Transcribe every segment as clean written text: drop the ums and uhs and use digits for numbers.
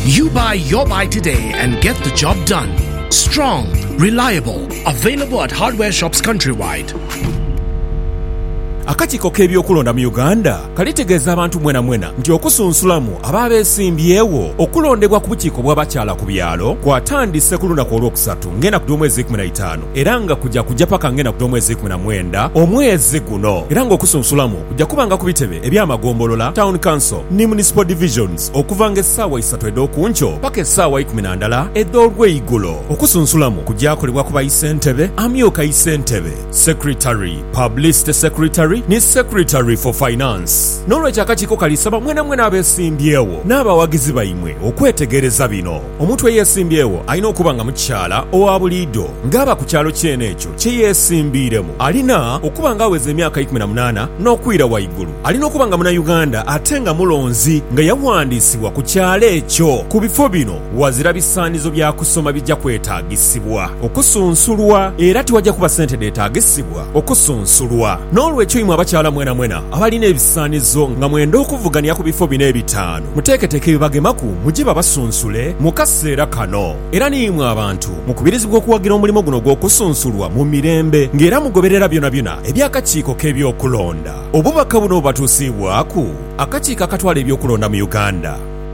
You buy your buy today and get the job done. Strong, reliable, available at hardware shops countrywide. Akakiiko k'ebyokulonda mu Uganda kalitegeeza abantu mwena nti okusunsulamu abaabeesimbyewo okulondebwa ku bukiiko bw'abakyala ku byalo kwatandise ku lunaku olwokusatu ngenda ku mwezi 15 era nga kujja paka ngenda ku mwezi 19 omwezi guno, era ng'okusunsulamu kujja kubanga ku bitebe ebyamagombolola, town council ne municipal divisions okuva ng'essaawa 3 ed'okunkyo paka essaawa 11 ed'olw'eigulo. Okusunsulamu kujja kolebwa ku bayisentebe, amyuka yisentebe, secretary, publicity secretary ni secretary for finance. N'olwekyo akakiiko kalisaba mwena abeesimbyewo n'abawagizi baimwe okwetegereza bino. Omuntu eyeesimbyewo alina okuba nga mukyala owa buliido ng'aba ku kyalo kyene ekyo kye yeesimbiremu. Alina okuba nga aweza emyaka 18 n'okwira waigulu. Alina okuba nga Munnayuganda ate nga mulonzi nga yawandiisibwa ku kyalo ekyo. Ku bifo bino wazira bisaanizo bya kusoma bijja kwetaagisibwa okusunsulwa, era tiwajja kuba ssente deetaagisibwa okusunsulwa. N'olwekyo abakyala mwena abalina ebisaanizo nga mwenda okuvuganya ku bifo bino ebitaano muteeketeeke ebibagemaku mujje babasunsule mu kaseera kano. Era niimwe abantu mukubirizibwa okuwagira omulimu guno gw'okusunsulwa mu mirembe ng'era mugoberera byonna eby'akakiiko k'ebyokulonda. Obubaka buno bubatuusibwaku akakiiko akatwala ebyokulonda mu Uganda.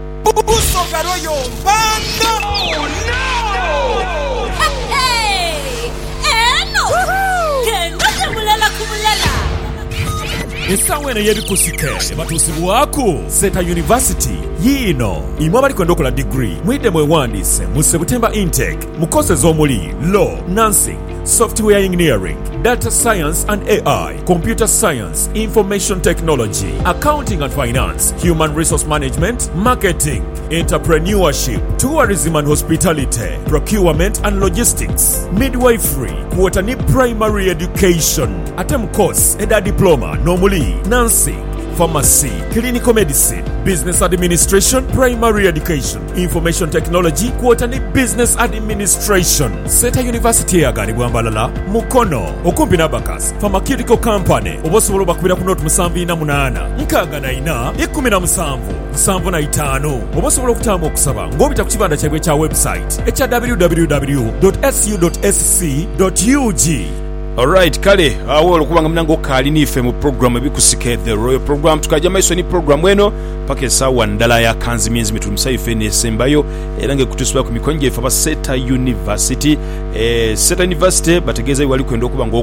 Essaawa eno y'ebikusike batuusibwaku Seta University yiino. Imwe abali kwenda okola degree mwidde mwewandiise mu September intake mu courses omuli law, nursing, software engineering, data science and AI, computer science, information technology, accounting and finance, human resource management, marketing, entrepreneurship, tourism and hospitality, procurement and logistics, midwifery, kuotani primary education, atem course eda diploma nomuli nursing, pharmacy, clinical medicine, business administration, primary education, information technology, kuotani business administration. Seta University yaganibwa Mbalala Mukono okumpi n'Abakas Pharmaceutical Company. Obosobola bakubira ku note 748 nkagana 17 75. Obosobola okutamba okusaba ng'obita ku kibanda kyabwe kya website ekya www.su.sc.ug. Alright, kale awo olukubanga mnango kali nife mu program ebikusike the royal program tukajja maiso ni program eno paka essaawa ndala ya kanzi myezi mitulu musaife nesembayo era ngekutusibwa ku mikonje efa ba Seta University. Seta University bategeeza wali kwenda okuba ngo